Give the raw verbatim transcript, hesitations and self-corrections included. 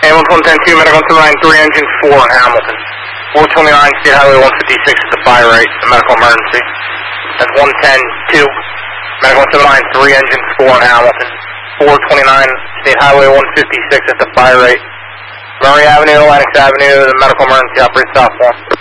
Ambulance one ten two, medical one seven nine three, engine four in Hamilton. four twenty-nine, State Highway one fifty-six at the fire rate, medical emergency. That's one ten two, medical one seven nine three, engine four in Hamilton. four twenty-nine, State Highway one fifty-six at the fire rate. Murray Avenue, Atlantic Avenue, the medical emergency operates southbound.